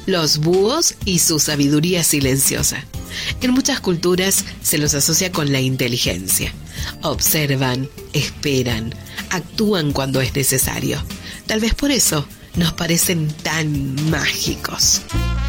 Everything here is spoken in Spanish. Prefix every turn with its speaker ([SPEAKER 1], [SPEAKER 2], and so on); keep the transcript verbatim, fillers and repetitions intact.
[SPEAKER 1] Los búhos y su sabiduría silenciosa. En muchas culturas se los asocia con la inteligencia. Observan, esperan, actúan cuando es necesario. Tal vez por eso nos parecen tan mágicos.